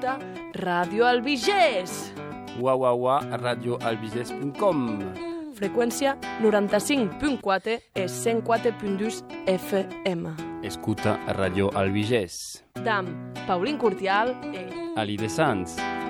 escuta Radio Albigès. radioalbigès.com. Freqüència 95.4 e 104.2 FM. Escuta Radio Albigès. Dam Paulín Curtial e Ali de Sants.